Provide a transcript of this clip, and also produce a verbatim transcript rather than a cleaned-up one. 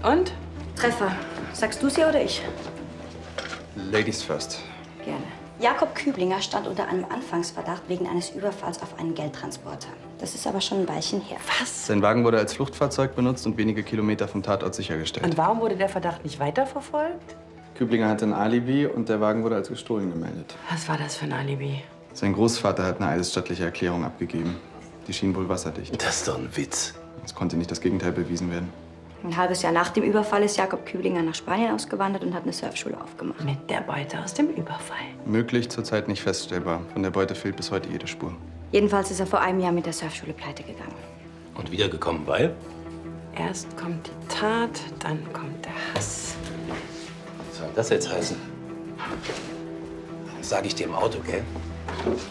Und? Treffer. Sagst du sie oder ich? Ladies first. Gerne. Jakob Küblinger stand unter einem Anfangsverdacht wegen eines Überfalls auf einen Geldtransporter. Das ist aber schon ein Weilchen her. Was? Sein Wagen wurde als Fluchtfahrzeug benutzt und wenige Kilometer vom Tatort sichergestellt. Und warum wurde der Verdacht nicht weiterverfolgt? Küblinger hatte ein Alibi und der Wagen wurde als gestohlen gemeldet. Was war das für ein Alibi? Sein Großvater hat eine eidesstattliche Erklärung abgegeben. Die schien wohl wasserdicht. Das ist doch ein Witz. Es konnte nicht das Gegenteil bewiesen werden. Ein halbes Jahr nach dem Überfall ist Jakob Küblinger nach Spanien ausgewandert und hat eine Surfschule aufgemacht. Mit der Beute aus dem Überfall. Möglich, zurzeit nicht feststellbar. Von der Beute fehlt bis heute jede Spur. Jedenfalls ist er vor einem Jahr mit der Surfschule pleite gegangen. Und wiedergekommen, weil? Erst kommt die Tat, dann kommt der Hass. Was soll das jetzt heißen? Das sag ich dir im Auto, gell?